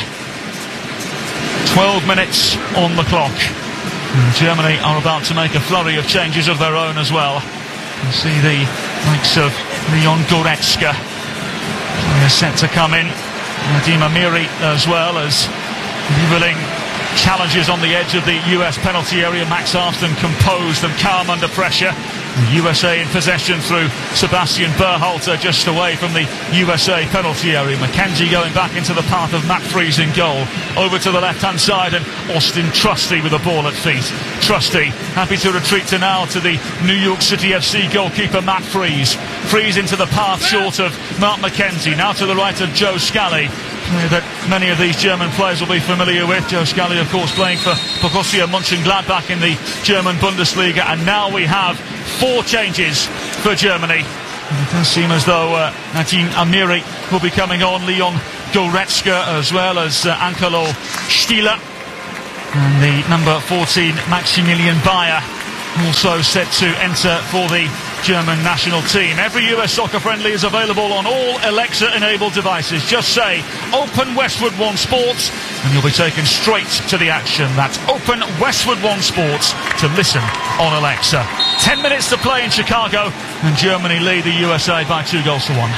twelve minutes on the clock. And Germany are about to make a flurry of changes of their own as well. You see the likes of Leon Goretzka are set to come in. Nadim Amiri as well, as Ewing challenges on the edge of the U S penalty area. Max Arston composed and calm under pressure. The U S A in possession through Sebastian Berhalter just away from the U S A penalty area. McKenzie going back into the path of Matt Freese in goal. Over to the left-hand side and Austin Trusty with the ball at feet. Trusty happy to retreat to now to the New York City F C goalkeeper Matt Freese. Freese into the path short of Mark McKenzie. Now to the right of Joe Scally, that many of these German players will be familiar with. Joe Scally, of course, playing for Borussia Mönchengladbach in the German Bundesliga. And now we have four changes for Germany. And it does seem as though uh, Nadim Amiri will be coming on. Leon Goretzka as well as uh, Ankelo Stieler. And the number fourteen, Maximilian Bayer, also set to enter for the German national team. Every U S soccer friendly is available on all Alexa-enabled devices. Just say Open Westwood One Sports and you'll be taken straight to the action. That's Open Westwood One Sports to listen on Alexa. Ten minutes to play in Chicago and Germany lead the U S A by two goals to one.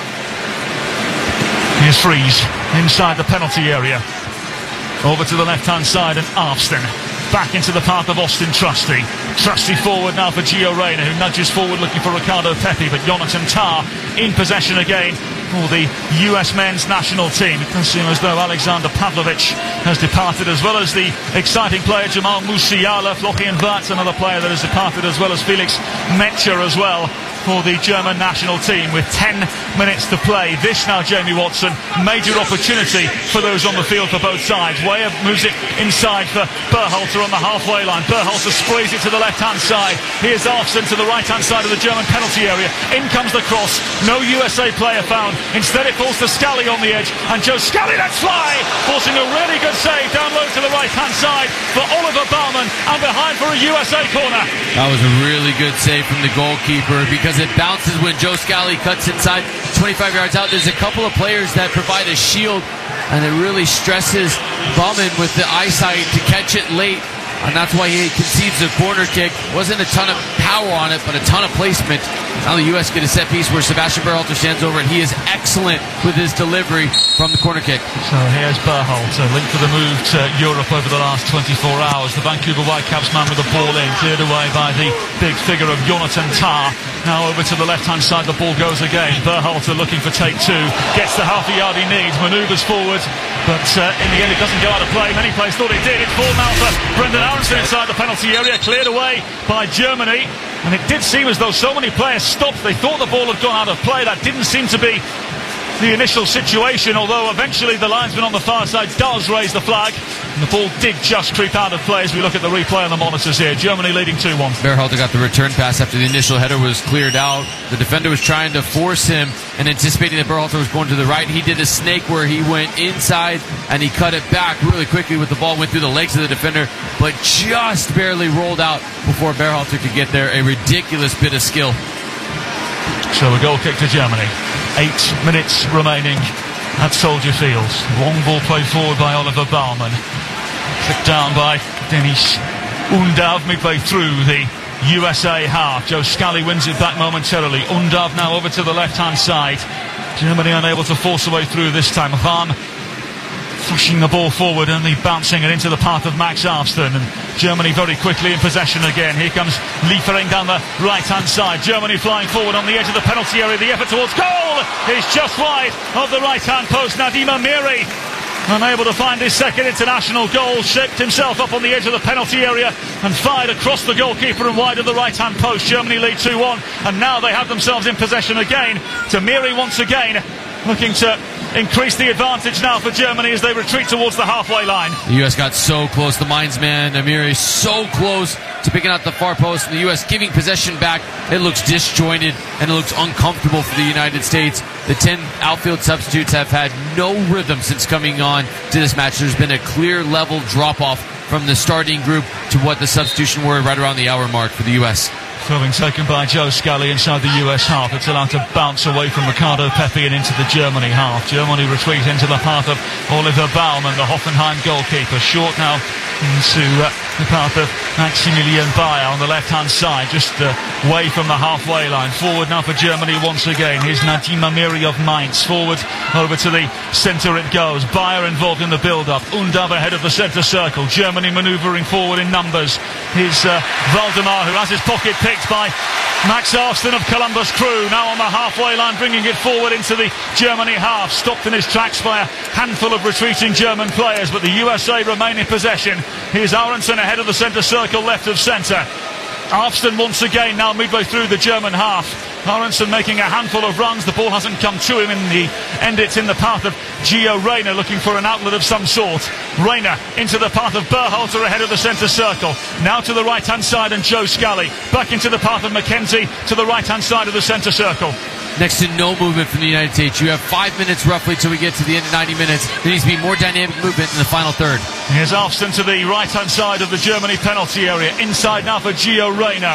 Here's Freese inside the penalty area. Over to the left-hand side and Arfsten. Back into the path of Austin Trusty. Trusty forward now for Gio Reyna, who nudges forward looking for Ricardo Pepi, but Jonathan Tah in possession again for the U S men's national team. It does seem as though Alexander Pavlovic has departed, as well as the exciting player Jamal Musiala. Florian Wirtz, another player that has departed, as well as Felix Metscher as well for the German national team with ten minutes to play. This now, Jamie Watson, major opportunity for those on the field for both sides. Weyer moves it inside for Berhalter on the halfway line. Berhalter sprays it to the left-hand side. Here's Arfsten to the right-hand side of the German penalty area. In comes the cross. No U S A player found. Instead it falls to Scally on the edge. And Joe Scally lets fly, forcing a really good save down low to the right-hand side for Oliver Baumann, and behind for a U S A corner. That was a really good save from the goalkeeper, because it bounces when Joe Scally cuts inside twenty-five yards out. There's a couple of players that provide a shield, and it really stresses Baumann with the eyesight to catch it late, and that's why he concedes the corner kick. Wasn't a ton of power on it, but a ton of placement. Now the U S get a set piece where Sebastian Berhalter stands over, and he is excellent with his delivery from the corner kick. So here's Berhalter, linked for the move to Europe over the last twenty-four hours. The Vancouver Whitecaps man with the ball in, cleared away by the big figure of Jonathan Tah. Now over to the left-hand side, the ball goes again. Berhalter looking for take two, gets the half a yard he needs, manoeuvres forward, but uh, in the end it doesn't go out of play. Many players thought it did. It's ball now for Brendan Aronson inside the penalty area, cleared away by Germany. And it did seem as though so many players stopped. They thought the ball had gone out of play. That didn't seem to be the initial situation, although eventually the linesman on the far side does raise the flag. And the ball did just creep out of play as we look at the replay on the monitors here. Germany leading two one. Berhalter got the return pass after the initial header was cleared out. The defender was trying to force him and anticipating that Berhalter was going to the right. He did a snake where he went inside and he cut it back really quickly with the ball, went through the legs of the defender, but just barely rolled out before Berhalter could get there. A ridiculous bit of skill. So a goal kick to Germany. Eight minutes remaining at Soldier Field. Long ball played forward by Oliver Baumann. Flicked down by Denis Undav midway through the U S A half. Joe Scally wins it back momentarily. Undav now over to the left-hand side. Germany unable to force a way through this time. Rahn flashing the ball forward, only bouncing it into the path of Max Arfsten, and Germany very quickly in possession again. Here comes Liefering down the right-hand side. Germany flying forward on the edge of the penalty area. The effort towards goal is just wide of the right-hand post. Nadim Amiri, unable to find his second international goal, shaped himself up on the edge of the penalty area and fired across the goalkeeper and wide of the right-hand post. Germany lead two one, and now they have themselves in possession again. Amiri once again looking to increase the advantage now for Germany as they retreat towards the halfway line. The U S got so close. The Mainzman, Amiri, so close to picking out the far post. And the U S giving possession back. It looks disjointed and it looks uncomfortable for the United States. The ten outfield substitutes have had no rhythm since coming on to this match. There's been a clear level drop-off from the starting group to what the substitution were right around the hour mark for the U S. Throwing taken by Joe Scally inside the U S half. It's allowed to bounce away from Ricardo Pepi and into the Germany half. Germany retreat into the path of Oliver Baumann, the Hoffenheim goalkeeper. Short now into uh, the path of Maximilian Bayer on the left-hand side, just uh, away from the halfway line. Forward now for Germany once again. Here's Nadim Amiri of Mainz. Forward over to the centre it goes. Bayer involved in the build-up. Undav ahead of the centre circle. Germany manoeuvring forward in numbers. Here's uh, Waldemar, who has his pocket picked by Max Arston of Columbus Crew now on the halfway line, bringing it forward into the Germany half. Stopped in his tracks by a handful of retreating German players, but the U S A remain in possession. Here's Aronson ahead of the centre circle, left of centre. Arston once again now midway through the German half. Aronson making a handful of runs. The ball hasn't come to him in the end. It's in the path of Gio Reyna, looking for an outlet of some sort. Reyna into the path of Berhalter ahead of the centre circle. Now to the right hand side, and Joe Scally back into the path of McKenzie to the right hand side of the centre circle. Next to no movement from the United States. You have five minutes roughly till we get to the end of ninety minutes. There needs to be more dynamic movement in the final third. Here's Alston to the right hand side of the Germany penalty area. Inside now for Gio Reyna.